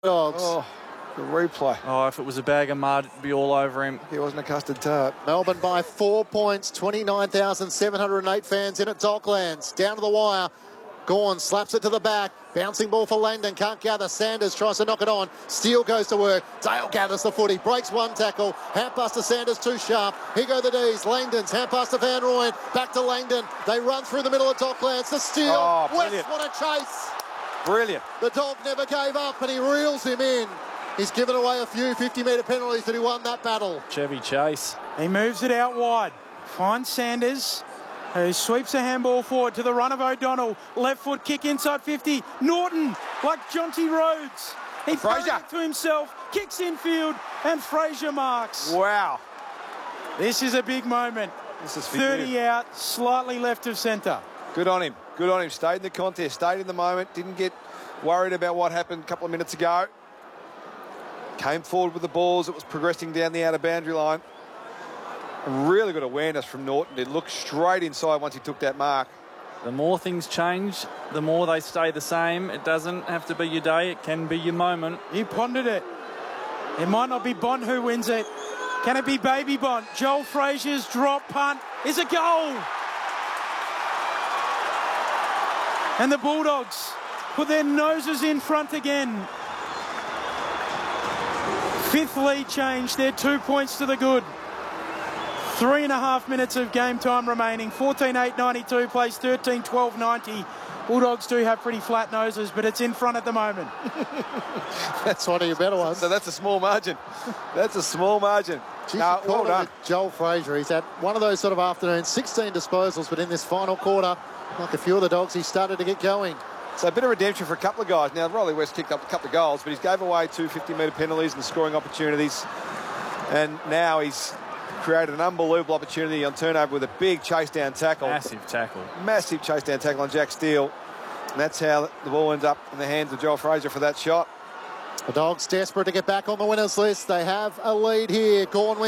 Dogs. Oh, the replay. Oh, if it was a bag of mud, it'd be all over him. He wasn't a custard tart. Melbourne by 4 points. 29,708 fans in at Docklands. Down to the wire. Gawn slaps it to the back. Bouncing ball for Langdon. Can't gather. Sanders tries to knock it on. Steele goes to work. Dale gathers the footy. Breaks one tackle. Hand pass to Sanders too sharp. Here go the D's. Langdon's hand pass to Van Rooyen. Back to Langdon. They run through the middle of Docklands. The steal. Oh, West, what a chase. Brilliant. The dog never gave up and he reels him in. He's given away a few 50-metre penalties, but he won that battle. Chevy Chase. He moves it out wide. Finds Sanders, who sweeps a handball forward to the run of O'Donnell. Left foot kick inside 50. Norton, like Jonty Rhodes. He throws it to himself, kicks infield, and Fraser marks. Wow. This is a big moment. This is 30 out, slightly left of centre. Good on him. Good on him. Stayed in the contest. Stayed in the moment. Didn't get worried about what happened a couple of minutes ago. Came forward with the balls. It was progressing down the outer boundary line. And really good awareness from Norton. He looked straight inside once he took that mark. The more things change, the more they stay the same. It doesn't have to be your day. It can be your moment. You pondered it. It might not be Bond who wins it. Can it be Baby Bond? Joel Fraser's drop punt is a goal. And the Bulldogs put their noses in front again. Fifth lead change. They're 2 points to the good. 3.5 minutes of game time remaining. 14:8.92 plays 13:12.90. Bulldogs do have pretty flat noses, but it's in front at the moment. That's one of your better ones. So that's a small margin. That's a small margin. Geez, Well done. Joel Fraser. He's had one of those sort of afternoons, 16 disposals, but in this final quarter, like a few of the Dogs, he started to get going. So a bit of redemption for a couple of guys. Now, Riley West kicked up a couple of goals, but he's gave away 2 50-metre penalties and scoring opportunities. And now he's created an unbelievable opportunity on turnover with a big chase-down tackle. Massive tackle. Massive chase-down tackle on Jack Steele. And that's how the ball ends up in the hands of Joel Fraser for that shot. The Dogs desperate to get back on the winners list. They have a lead here. Gawn wins.